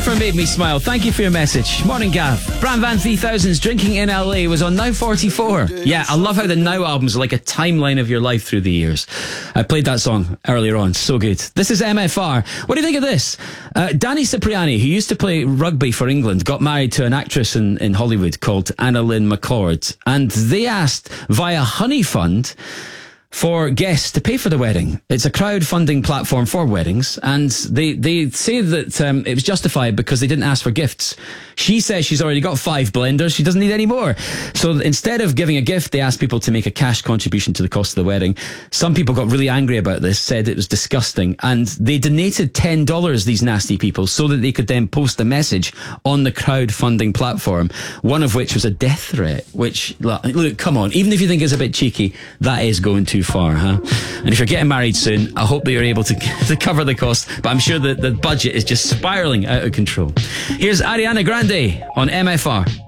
Jennifer made me smile. Thank you for your message. Morning, Gav. Bram Van 3000's Drinking in LA was on Now 44. Yeah, I love how the Now albums are like a timeline of your life through the years. I played that song earlier on. So good. This is MFR. What do you think of this? Danny Cipriani, who used to play rugby for England, got married to an actress in Hollywood called Anna Lynn McCord. And they asked via Honey Fund for guests to pay for the wedding. It's a crowdfunding platform for weddings, and they say that it was justified because they didn't ask for gifts. She says she's already got 5 blenders. She doesn't need any more. So instead of giving a gift, they asked people to make a cash contribution to the cost of the wedding. Some people got really angry about this, said it was disgusting, and they donated $10, these nasty people, so that they could then post a message on the crowdfunding platform, one of which was a death threat, which, look, come on, even if you think it's a bit cheeky, that is going too far, huh? And if you're getting married soon, I hope that you're able to cover the cost, but I'm sure that the budget is just spiraling out of control. Here's Ariana Grande on MFR.